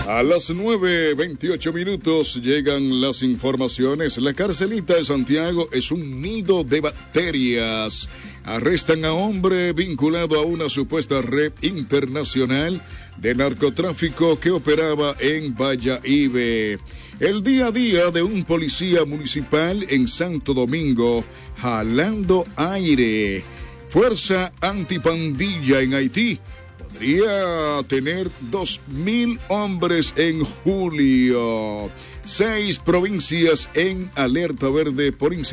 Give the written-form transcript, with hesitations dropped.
A las 9:28 llegan las informaciones. La carcelita de Santiago es un nido de bacterias. Arrestan a hombre vinculado a una supuesta red internacional de narcotráfico que operaba en Valladolid. El día a día de un policía municipal en Santo Domingo, jalando aire. Fuerza antipandilla en Haití podría tener 2,000 hombres en julio. 6 provincias en alerta verde por incidentes